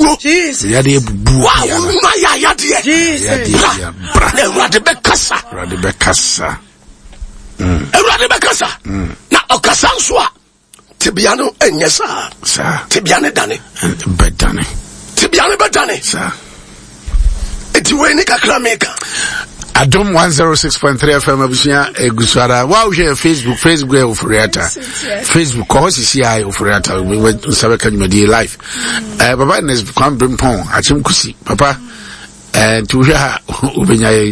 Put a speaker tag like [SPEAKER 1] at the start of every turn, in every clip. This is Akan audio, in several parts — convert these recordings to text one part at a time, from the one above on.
[SPEAKER 1] buo
[SPEAKER 2] yade bubu
[SPEAKER 1] wa ma yade bra Ewurade bekasa Ewurade bekasa na okasa nso a tibia no enye sa tibia ne dane
[SPEAKER 2] bedane
[SPEAKER 1] sa eti we ni kakra meka
[SPEAKER 2] Adom 106.3 FM abusia egusara wow share Facebook e ofuriata Facebook ko sisi ai ofuriata we sabe ka nyumadi live baba nes kwam brimpon achim kusi papa to hwa obenyaye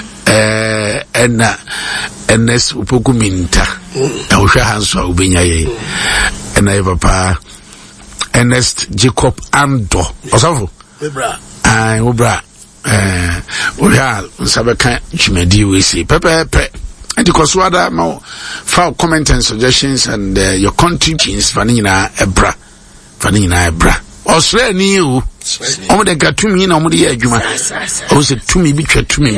[SPEAKER 2] ns upoku minta hwa hanso obenyaye ena papa Ernest Jacob Ando osafo obra oya nsabeka chimedi we see pepe and koswada ma for comment and suggestions and your contributions fanina ebra osre ni o omo de gatumi na omo de adwuma o se tumi bi twatumi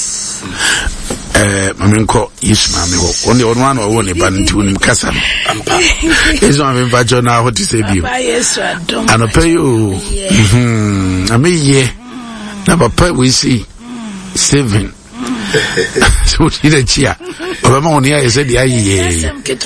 [SPEAKER 2] mamenko yisma me wo only one or one ban to nim kasa ampa is one me bajo na what to say bi and pay you ameye na papa we see 7 so did a chia obama on here said ya ye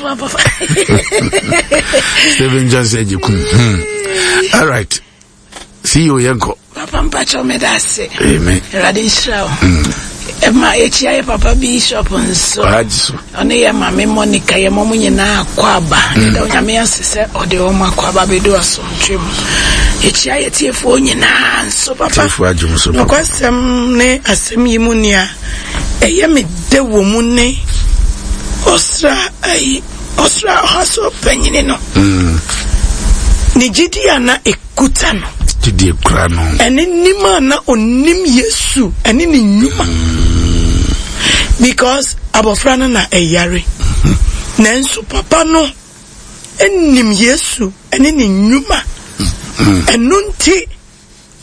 [SPEAKER 2] 7 just said you all right see you yanko
[SPEAKER 3] papa mpacho medase
[SPEAKER 2] amen
[SPEAKER 3] radisha Emma echia papa bishop nso one ya mama Monica ya momu nyina akwaba nda onyame asese ode o makwaba bedo asomtwem echia yetiefo nyina nso papa no kwasem ne asem yimunia eye me de wo mu ne osra haso panyine no ni jidia na ekuta no
[SPEAKER 2] jidi ekura no
[SPEAKER 3] eni nima na onim Yesu eni ni nyuma because abofrana na eyare nanso papa no enim Yesu eni ni nyuma enunti